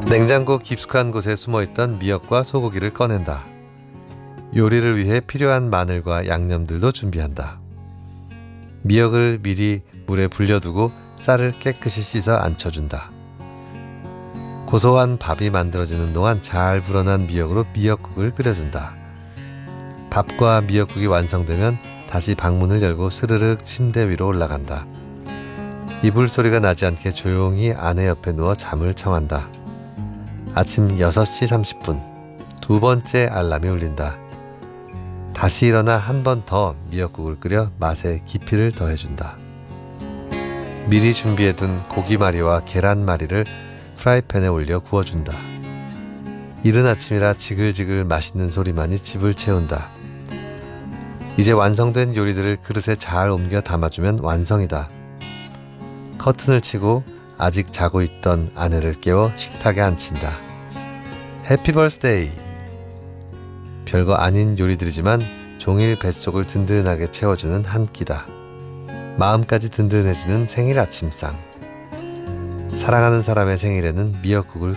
냉장고 깊숙한 곳에 숨어있던 미역과 소고기를 꺼낸다. 요리를 위해 필요한 마늘과 양념들도 준비한다. 미역을 미리 물에 불려두고 쌀을 깨끗이 씻어 안쳐준다. 고소한 밥이 만들어지는 동안 잘 불어난 미역으로 미역국을 끓여준다. 밥과 미역국이 완성되면 다시 방문을 열고 스르륵 침대 위로 올라간다. 이불 소리가 나지 않게 조용히 아내 옆에 누워 잠을 청한다. 아침 6시 30분 두 번째 알람이 울린다. 다시 일어나 한 번 더 미역국을 끓여 맛에 깊이를 더해준다. 미리 준비해둔 고기말이와 계란말이를 프라이팬에 올려 구워준다. 이른 아침이라 지글지글 맛있는 소리만이 집을 채운다. 이제 완성된 요리들을 그릇에 잘 옮겨 담아주면 완성이다. 커튼을 치고 아직 자고 있던 아내를 깨워 식탁에 앉힌다. 해피 벌스데이. 별거 아닌 요리들이지만 종일 뱃속을 든든하게 채워주는 한 끼다. 마음까지 든든해지는 생일 아침상. 사랑하는 사람의 생일에는 미역국을